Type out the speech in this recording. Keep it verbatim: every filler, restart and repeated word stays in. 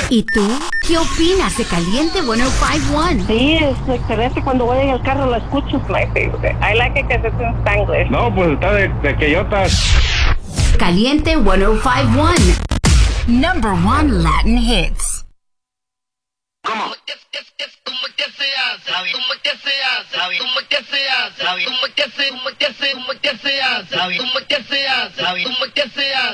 ¿Y tú? ¿Qué opinas de Caliente ciento cincuenta y uno? Sí, es excelente. Cuando voy en el carro lo escucho. My favorite. I like it because it's in Spanglish. No, pues está de, de queyotas. Caliente ciento cincuenta y uno. Number one Latin hits. ¿Cómo? ¿Cómo que se hace? ¿Cómo que se hace? ¿Cómo que se hace? ¿Cómo que se hace? ¿Cómo que se hace? ¿Cómo que se hace? ¿Cómo que se hace? ¿Cómo que se hace?